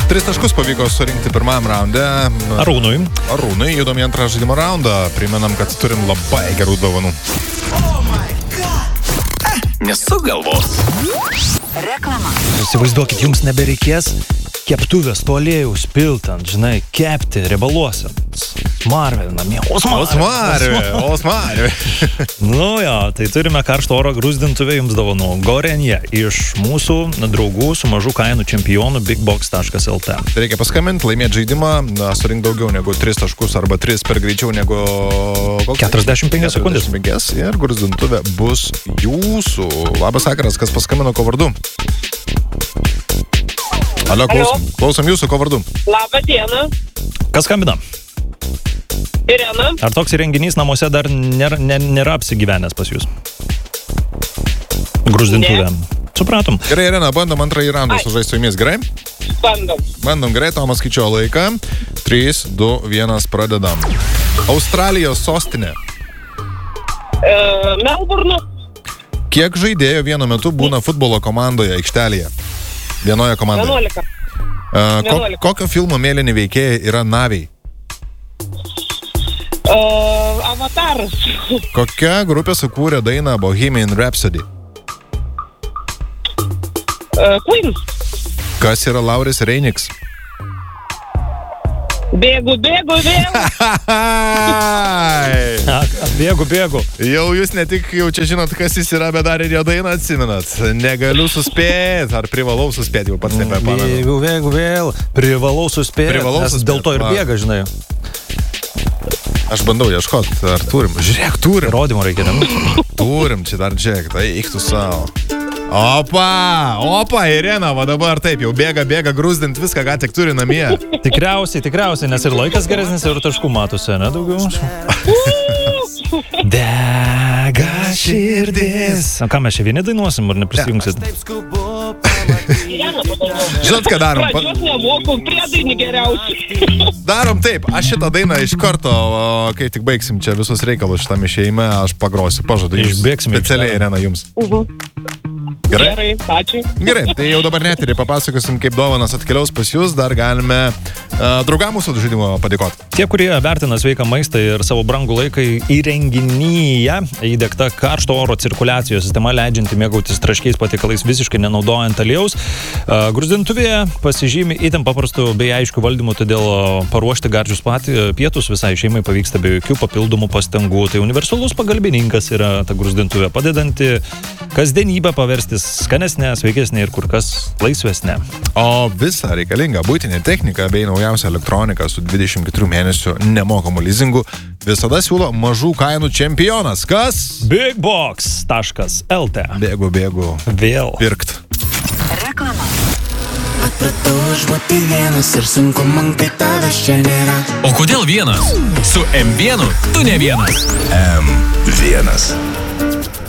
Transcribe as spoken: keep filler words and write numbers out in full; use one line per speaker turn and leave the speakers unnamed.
Tris taškus pavyko surinkti pirmam raunde.
Arūnui.
Arūnui, judom į antrą žaidimo raundą. Primenam, kad turim labai gerų dovanų.
Oh my God. Eh, nesugalvos.
Reklama.
Įsivaizduokit, jums nebereikės keptuvės to aliejaus piltant, žinai, kepti riebaluose. Smarvė namie.
Osmarvė, osmarvė.
Nu jo, tai turime karšto oro grūzdintuvę jums dovanų. Gorenje iš mūsų draugų su mažų kainų čempionų big box taškas el te.
Reikia paskambinti, laimėti žaidimą, surink daugiau negu tris taškus arba tris per greičiau negu
keturiasdešimt penkias sekundės.
keturiasdešimt penkias ir grūzdintuvė bus jūsų. Labas vakaras, kas paskambino, ko vardu? Alio, klausom, klausom jūsų, ko vardu?
Labą dieną.
Kas skambina?
Irena.
Ar toks įrenginys namuose dar nėra, nėra apsigyvenęs pas jūs? Grūzdintuvė. Supratom.
Gerai, Irena, bandom antrąjį raundą sužaisti su jumis, gerai?
Bandom.
Bandom, gerai, Tomas skaičiuoja laiką. trys, du, vienas, pradedam. Australijos sostinė.
E, Melburno.
Kiek žaidėjų vienu metu būna futbolo komandoje aikštelėje? Vienoje komandoje.
vienuolika.
Uh, ko, kokio filmo mėlyni veikėjai yra naviai?
Uh, Avataras.
Kokia grupė sukūrė dainą Bohemian Rhapsody?
Uh, Queen.
Kas yra Lauris Reiniks?
Bėgu, bėgu, vėl.
Bėgu, bėgu.
Jau jūs ne tik jau čia žinot, kas jis yra, bet dar ir jo dainą atsimenat. Negaliu suspėti, ar privalau suspėti, jau pats nebepamenu.
Bėgu, bėgu, vėl. Privalau suspėti.
Privalau suspėti.
Dėl to ir bėga, žinai.
Aš bandau ieškoti, ar turim. Žiūrėk, turim.
Įrodymų reikia, ne?
Turim, čia dar žiūrėk, tai eik tu savo. Opa, opa, Irena, va dabar taip, jau bėga, bėga, grūzdint viską, ką tik turi namie.
Tikriausiai, tikriausiai, nes ir laikas geresnis, ir taškų matosi, ne, daugiau? Dega širdis. O ką, mes čia vieni dainuosim, ar neprisijungsit?
Žinot, ką darom?
Pradžios nemoku, priedainį geriausiai.
Darom taip, aš šitą dainą iš karto, kai tik baigsim čia visus reikalus šitam išėjime, aš pagrosiu, pažadu.
Išbėgsim.
Specialiai, Irena, jums.
Uh-huh.
Gerai?
Gerai, ačiū.
Gerai, tai jau dabar neterį papasakosim, kaip dovanas atkeliaus pas jūs, dar galime uh, draugam mūsų žaidimo padėkoti.
Tie, kurie vertina sveiką maistą ir savo brangų laiką įrenginyje, įdiegta karšto oro cirkuliacijos sistema, leidžianti mėgautis traškiais patiekalais visiškai nenaudojant aliejaus. Uh, Grūzdintuvėje pasižymi itin paprastų bei aiškių valdymų, todėl paruošti gardžius pietus visai šeimai pavyksta be jokių papildomų pastangų. Tai universalus pagalbininkas yra ta grūzdintuvė, padedanti kasdienybę paversti skanesnė, sveikesnė ir kur kas laisvesnė.
O visą reikalingą buitinę techniką bei naujausią elektroniką su dvidešimt keturių mėnesių nemokamu lizingu visada siūlo mažų kainų čempionas. Kas?
big box taškas el te.
Bėgu, bėgu.
Vėl.
Pirkt.
Reklama.
Atpratau aš būti vienas ir sunku man, kai tavęs čia nėra.
O kodėl vienas? Su em vienas tu ne vienas.
em vienas.